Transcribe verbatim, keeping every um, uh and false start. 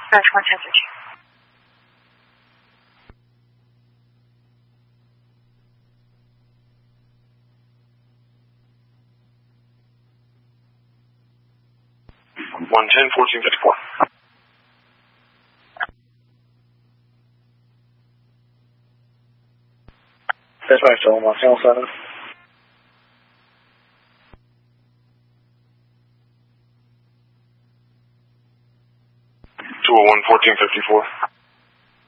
Match one message. one ten, fourteen fifty-four. Dispatch to Montana seven. two oh one, fourteen fifty-four.